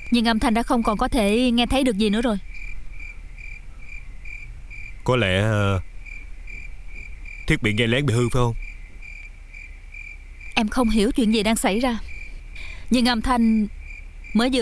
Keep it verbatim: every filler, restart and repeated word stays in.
Nhưng âm thanh đã không còn có thể nghe thấy được gì nữa rồi. Có lẽ uh, thiết bị nghe lén bị hư phải không? Em không hiểu chuyện gì đang xảy ra, nhưng âm thanh mới vừa